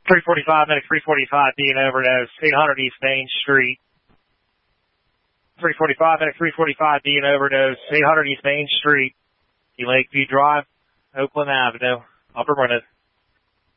345, medic 345, being overdose, 800 East Main Street. 345, medic 345, being overdose, 800 East Main Street, Lakeview Drive, Oakland Avenue, Upper Market.